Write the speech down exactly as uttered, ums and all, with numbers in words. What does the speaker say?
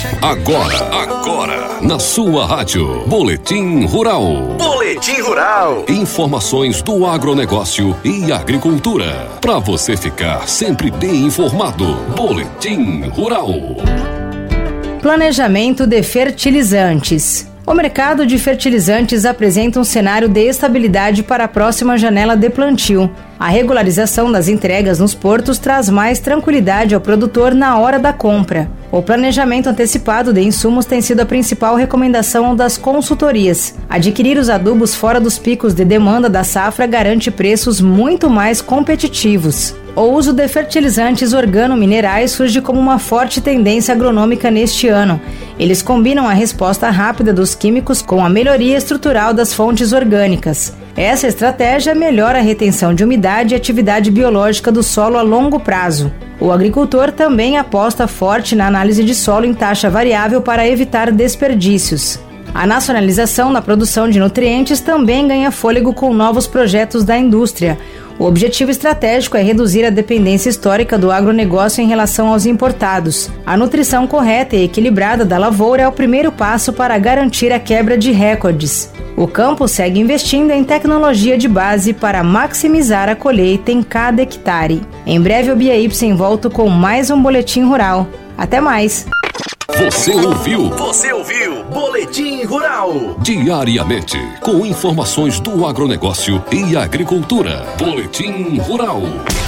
Agora, agora, na sua rádio, Boletim Rural. Boletim Rural. Informações do agronegócio e agricultura. Para você ficar sempre bem informado. Boletim Rural. Planejamento de fertilizantes. O mercado de fertilizantes apresenta um cenário de estabilidade para a próxima janela de plantio. A regularização das entregas nos portos traz mais tranquilidade ao produtor na hora da compra. O planejamento antecipado de insumos tem sido a principal recomendação das consultorias. Adquirir os adubos fora dos picos de demanda da safra garante preços muito mais competitivos. O uso de fertilizantes organominerais surge como uma forte tendência agronômica neste ano. Eles combinam a resposta rápida dos químicos com a melhoria estrutural das fontes orgânicas. Essa estratégia melhora a retenção de umidade e atividade biológica do solo a longo prazo. O agricultor também aposta forte na análise de solo em taxa variável para evitar desperdícios. A nacionalização na produção de nutrientes também ganha fôlego com novos projetos da indústria. O objetivo estratégico é reduzir a dependência histórica do agronegócio em relação aos importados. A nutrição correta e equilibrada da lavoura é o primeiro passo para garantir a quebra de recordes. O campo segue investindo em tecnologia de base para maximizar a colheita em cada hectare. Em breve o Bia Y volta com mais um Boletim Rural. Até mais! Você ouviu? Você ouviu? Boletim Rural. Diariamente, com informações do agronegócio e agricultura. Boletim Rural.